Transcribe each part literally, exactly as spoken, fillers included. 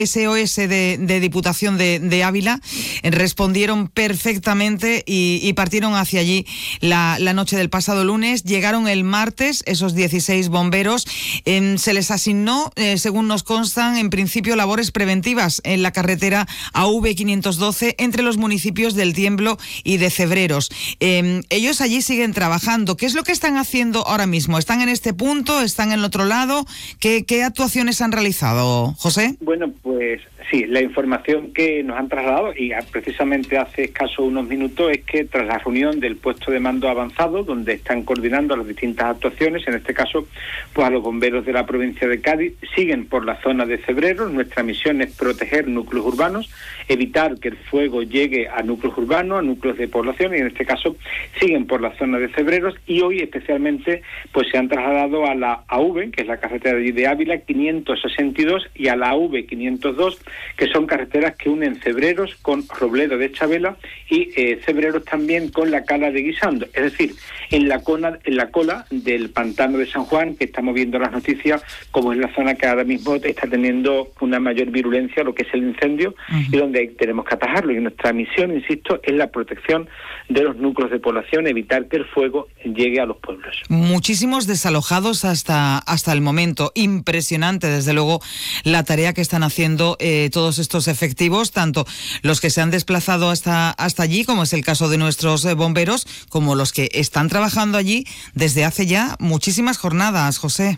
S O S de, de Diputación de, de Ávila respondieron perfectamente y, y partieron hacia allí la, la noche del pasado lunes. Llegaron el martes esos dieciséis bomberos. Eh, se les asignó, eh, según nos constan, en principio labores preventivas en la carretera A V quinientos doce entre los municipios del Tiemblo y de Cebreros. Eh, ellos allí siguen trabajando. ¿Qué es lo que están haciendo ahora mismo? ¿Están en este punto? ¿Están en el otro lado? ¿Qué, qué actuaciones han realizado, José? Bueno, pues sí, la información que nos han trasladado, y precisamente hace escaso unos minutos, es que tras la reunión del puesto de mando avanzado, donde están coordinando las distintas actuaciones, en este caso, pues a los bomberos de la provincia de Cádiz, siguen por la zona de Cebreros. Nuestra misión es proteger núcleos urbanos, evitar que el fuego llegue a núcleos urbanos, a núcleos de población, y en este caso siguen por la zona de Cebreros, y hoy especialmente pues se han trasladado a la A V, que es la carretera de Ávila, quinientos sesenta y dos, y a la A V quinientos dos, que son carreteras que unen Cebreros con Robledo de Chabela y eh, Cebreros también con la Cala de Guisando, es decir, en la, cola, en la cola del pantano de San Juan, que estamos viendo las noticias, como es la zona que ahora mismo está teniendo una mayor virulencia, lo que es el incendio, uh-huh. y donde tenemos que atajarlo. Y nuestra misión, insisto, es la protección de los núcleos de población, evitar que el fuego llegue a los pueblos. Muchísimos desalojados hasta, hasta el momento. Impresionante, desde luego, la tarea que están haciendo eh, todos estos efectivos, tanto los que se han desplazado hasta, hasta allí, como es el caso de nuestros eh, bomberos, como los que están trabajando allí desde hace ya muchísimas jornadas, José.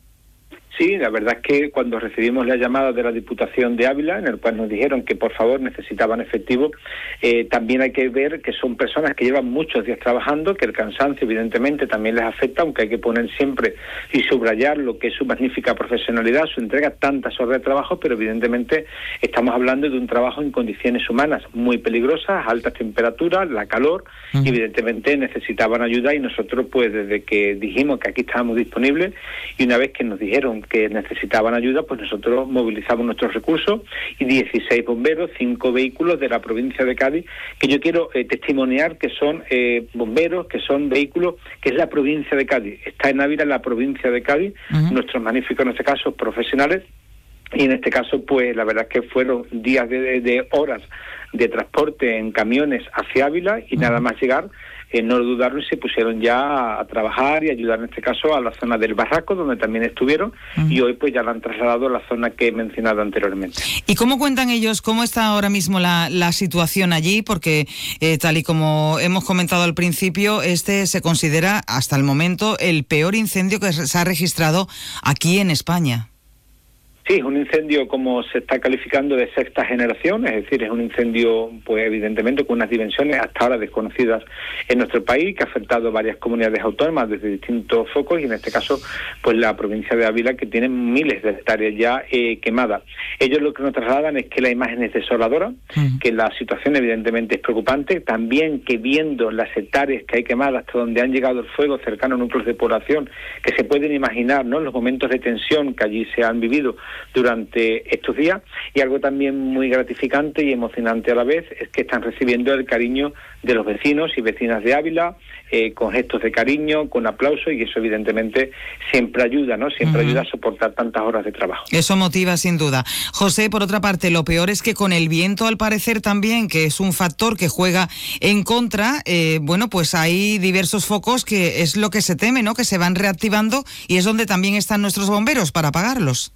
Sí, la verdad es que cuando recibimos la llamada de la Diputación de Ávila, en el cual nos dijeron que por favor necesitaban efectivo, eh, también hay que ver que son personas que llevan muchos días trabajando, que el cansancio evidentemente también les afecta, aunque hay que poner siempre y subrayar lo que es su magnífica profesionalidad, su entrega, tantas horas de trabajo, pero evidentemente estamos hablando de un trabajo en condiciones humanas muy peligrosas, altas temperaturas, la calor, uh-huh. y evidentemente necesitaban ayuda, y nosotros pues desde que dijimos que aquí estábamos disponibles, y una vez que nos dijeron que necesitaban ayuda, pues nosotros movilizamos nuestros recursos, y dieciséis bomberos, cinco vehículos de la provincia de Cádiz, que yo quiero eh, testimoniar que son eh, bomberos, que son vehículos, que es la provincia de Cádiz. Está en Ávila la provincia de Cádiz, uh-huh. nuestros magníficos, en este caso, profesionales, y en este caso, pues la verdad es que fueron días de, de, de horas de transporte en camiones hacia Ávila, y uh-huh. nada más llegar, Eh, no lo dudaron y se pusieron ya a, a trabajar y ayudar, en este caso, a la zona del Barraco, donde también estuvieron, uh-huh. y hoy pues ya la han trasladado a la zona que he mencionado anteriormente. ¿Y cómo cuentan ellos, cómo está ahora mismo la, la situación allí? Porque eh, tal y como hemos comentado al principio, este se considera hasta el momento el peor incendio que se ha registrado aquí en España. Sí, es un incendio, como se está calificando, de sexta generación, es decir, es un incendio, pues evidentemente, con unas dimensiones hasta ahora desconocidas en nuestro país, que ha afectado a varias comunidades autónomas desde distintos focos, y en este caso, pues la provincia de Ávila, que tiene miles de hectáreas ya eh, quemadas. Ellos lo que nos trasladan es que la imagen es desoladora, uh-huh. que la situación evidentemente es preocupante, también que viendo las hectáreas que hay quemadas hasta donde han llegado el fuego cercano a núcleos de población, que se pueden imaginar, ¿no?, los momentos de tensión que allí se han vivido durante estos días. Y algo también muy gratificante y emocionante a la vez es que están recibiendo el cariño de los vecinos y vecinas de Ávila, eh, con gestos de cariño, con aplauso, y eso evidentemente siempre ayuda, ¿no? Siempre uh-huh. ayuda a soportar tantas horas de trabajo. Eso motiva sin duda. José, por otra parte, lo peor es que con el viento, al parecer también, que es un factor que juega en contra, eh, bueno, pues hay diversos focos que es lo que se teme, ¿no?, que se van reactivando, y es donde también están nuestros bomberos para apagarlos.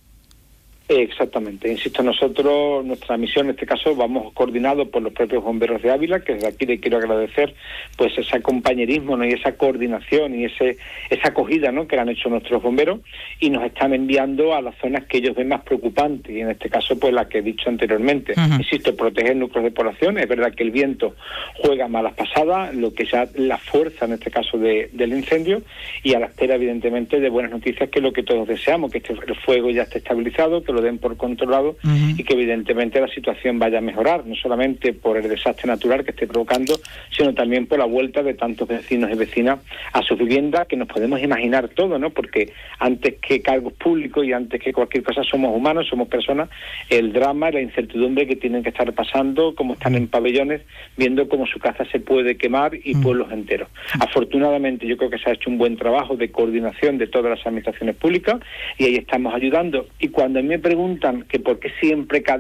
Exactamente, insisto, nosotros, nuestra misión en este caso, vamos coordinados por los propios bomberos de Ávila, que desde aquí le quiero agradecer pues ese compañerismo, ¿no?, y esa coordinación y ese esa acogida, ¿no?, que han hecho nuestros bomberos, y nos están enviando a las zonas que ellos ven más preocupantes, y en este caso pues la que he dicho anteriormente. Uh-huh. Insisto, proteger núcleos de población. Es verdad que el viento juega malas pasadas, lo que ya la fuerza en este caso de, del incendio, y a la espera evidentemente de buenas noticias, que es lo que todos deseamos, que este, el fuego ya esté estabilizado, que lo den por controlado, uh-huh. y que evidentemente la situación vaya a mejorar, no solamente por el desastre natural que esté provocando, sino también por la vuelta de tantos vecinos y vecinas a sus viviendas, que nos podemos imaginar todo, ¿no?, porque antes que cargos públicos y antes que cualquier cosa somos humanos, somos personas, el drama y la incertidumbre que tienen que estar pasando, como están en pabellones, viendo cómo su casa se puede quemar, y uh-huh. pueblos enteros. Afortunadamente yo creo que se ha hecho un buen trabajo de coordinación de todas las administraciones públicas, y ahí estamos ayudando. Y cuando a mí me preguntan que por qué siempre